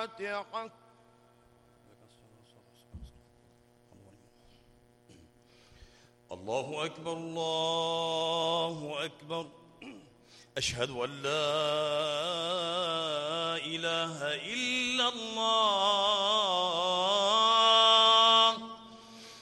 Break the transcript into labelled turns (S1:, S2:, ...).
S1: الفاتحة.
S2: الله أكبر الله أكبر. أشهد أن لا إله إلا الله